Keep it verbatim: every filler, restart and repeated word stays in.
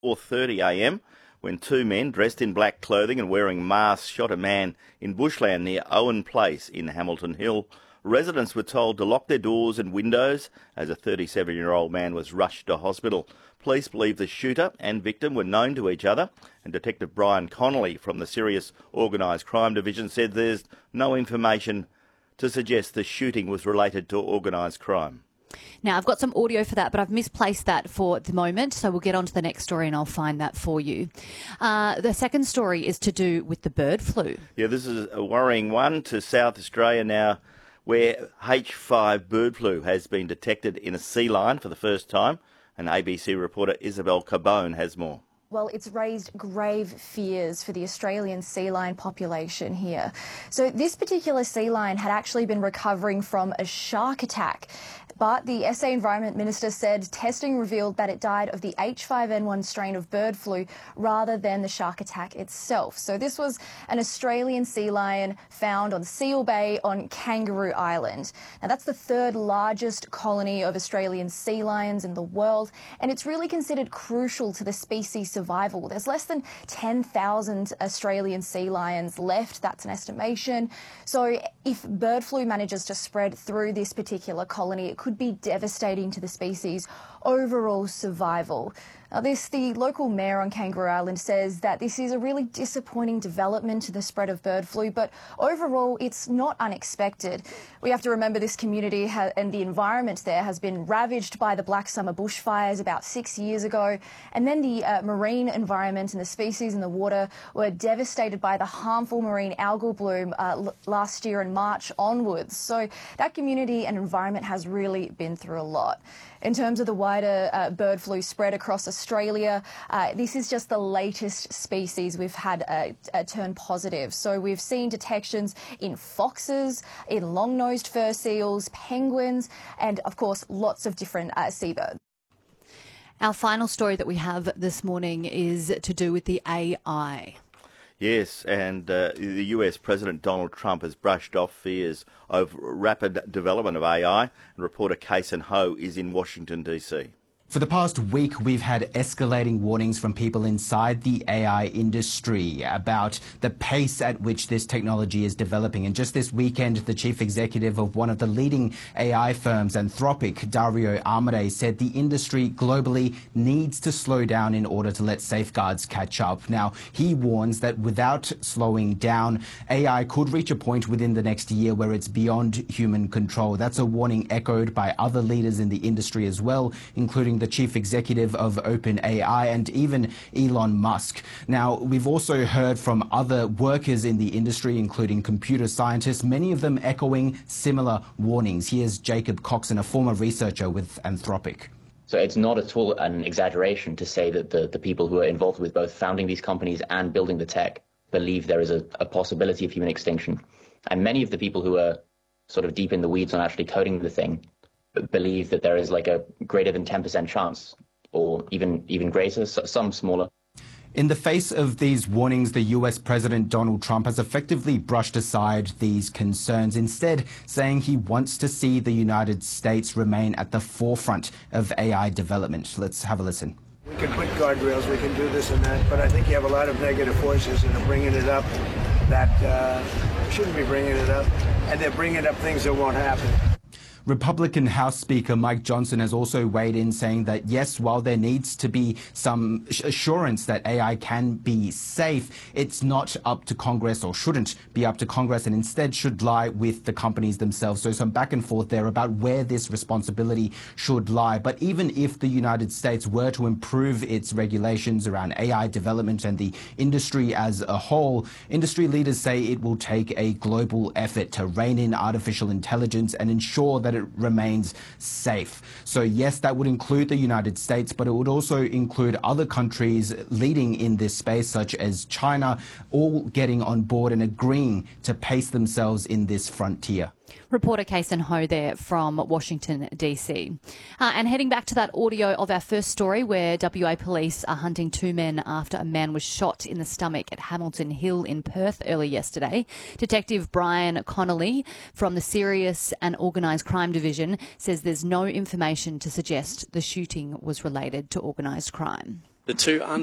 four thirty a m when two men dressed in black clothing and wearing masks shot a man in bushland near Owen Place in Hamilton Hill. Residents were told to lock their doors and windows as a thirty-seven-year-old man was rushed to hospital. Police believe the shooter and victim were known to each other, and Detective Brian Connolly from the Serious Organised Crime Division said there's no information to suggest the shooting was related to organised crime. Now, I've got some audio for that, but I've misplaced that for the moment, so we'll get on to the next story and I'll find that for you. Uh, the second story is to do with the bird flu. Yeah, this is a worrying one to South Australia now, where H five bird flu has been detected in a sea lion for the first time, and A B C reporter Isabel Carbone has more. Well, it's raised grave fears for the Australian sea lion population here. So this particular sea lion had actually been recovering from a shark attack. But the S A Environment Minister said testing revealed that it died of the H five N one strain of bird flu rather than the shark attack itself. So this was an Australian sea lion found on Seal Bay on Kangaroo Island. Now, that's the third largest colony of Australian sea lions in the world, and it's really considered crucial to the species survival. There's less than ten thousand Australian sea lions left. That's an estimation. So if bird flu manages to spread through this particular colony, it could be devastating to the species' overall survival. Now, this, the local mayor on Kangaroo Island says that this is a really disappointing development to the spread of bird flu, but overall it's not unexpected. We have to remember this community ha- and the environment there has been ravaged by the Black Summer bushfires about six years ago, and then the uh, marine environment and the species in the water were devastated by the harmful marine algal bloom uh, l- last year in March onwards. So that community and environment has really been through a lot. In terms of the wider uh, bird flu spread across Australia, uh, this is just the latest species we've had uh, uh, turn positive. So we've seen detections in foxes, in long-nosed fur seals, penguins, and of course lots of different uh, seabirds. Our final story that we have this morning is to do with the A I. Yes, and uh, the U S President Donald Trump has brushed off fears of rapid development of A I, and reporter Kason Ho is in Washington, D C. For the past week, we've had escalating warnings from people inside the A I industry about the pace at which this technology is developing. And just this weekend, the chief executive of one of the leading A I firms, Anthropic, Dario Amodei, said the industry globally needs to slow down in order to let safeguards catch up. Now, he warns that without slowing down, A I could reach a point within the next year where it's beyond human control. That's a warning echoed by other leaders in the industry as well, including the chief executive of OpenAI and even Elon Musk. Now, we've also heard from other workers in the industry, including computer scientists, many of them echoing similar warnings. Here's Jacob Coxon, a former researcher with Anthropic. So it's not at all an exaggeration to say that the, the people who are involved with both founding these companies and building the tech believe there is a, a possibility of human extinction. And many of the people who are sort of deep in the weeds on actually coding the thing believe that there is like a greater than ten percent chance, or even even greater, some smaller. In the face of these warnings, the U S President Donald Trump has effectively brushed aside these concerns, instead saying he wants to see the United States remain at the forefront of A I development. Let's have a listen. We can put guardrails, we can do this and that, but I think you have a lot of negative voices that are bringing it up that uh, shouldn't be bringing it up, and they're bringing up things that won't happen. Republican House Speaker Mike Johnson has also weighed in, saying that, yes, while there needs to be some assurance that A I can be safe, it's not up to Congress, or shouldn't be up to Congress, and instead should lie with the companies themselves. So some back and forth there about where this responsibility should lie. But even if the United States were to improve its regulations around A I development and the industry as a whole, industry leaders say it will take a global effort to rein in artificial intelligence and ensure that it remains safe. So yes, that would include the United States, but it would also include other countries leading in this space, such as China, all getting on board and agreeing to pace themselves in this frontier. Reporter Kason Ho there from Washington, D C. Uh, and heading back to that audio of our first story, where W A police are hunting two men after a man was shot in the stomach at Hamilton Hill in Perth early yesterday. Detective Brian Connolly from the Serious and Organised Crime Division says there's no information to suggest the shooting was related to organised crime. The two